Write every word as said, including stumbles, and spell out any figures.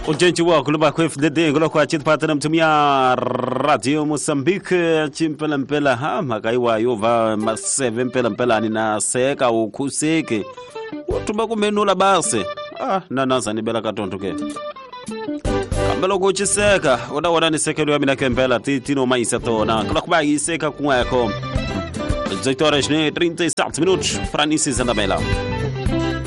Ujente wako luba kwa F D D ngolo kwa chitu patana mtumia Radio Mozambique chimpela mpela ha makaiwa yova maseve mpela mpela ni na seka ukuseke utuba kumenula basi ah nanaza ni bela katontuke kambelo kuchiseka oda oda ni seka lwa mina kembela tino maisa tona kula kuba iseka kumweko dezoito horas e trinta e sete minutos Francis Andamela.